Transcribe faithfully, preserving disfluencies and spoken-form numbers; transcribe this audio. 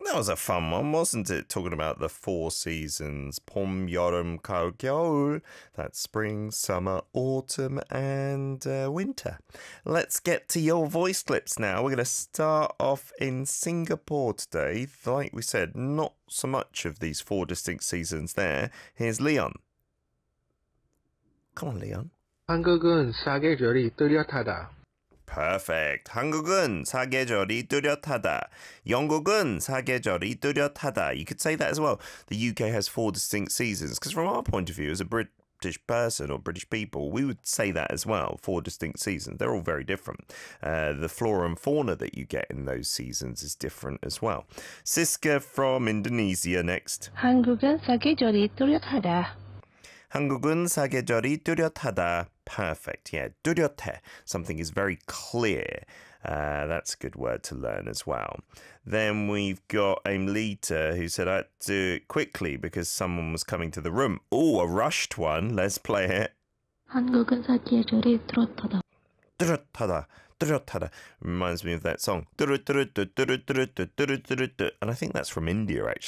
That was a fun one, wasn't it? Talking about the four seasons. 봄, 여름, 가을, 겨울. That's spring, summer, autumn, and uh, winter. Let's get to your voice clips now. We're going to start off in Singapore today. Like we said, not so much of these four distinct seasons there. Here's Leon. Come on, Leon. 한국은 사계절이 뚜렷하다. Perfect. 한국은 사계절이 뚜렷하다. 영국은 사계절이 뚜렷하다. You could say that as well. The U K has four distinct seasons. Because from our point of view, as a British person or British people, we would say that as well. Four distinct seasons. They're all very different. Uh, the flora and fauna that you get in those seasons is different as well. Siska from Indonesia next. 한국은 사계절이 뚜렷하다. 한국은 사계절이 뚜렷하다. Perfect. Yeah, 뚜렷해. Something is very clear. Uh, that's a good word to learn as well. Then we've got Aimlita who said, I'd do it quickly because someone was coming to the room. Oh, a rushed one. Let's play it. 한국은 사계절이 뚜렷하다. 뚜렷하다. 뚜렷하다. Reminds me of that song. And I think that's from India, actually.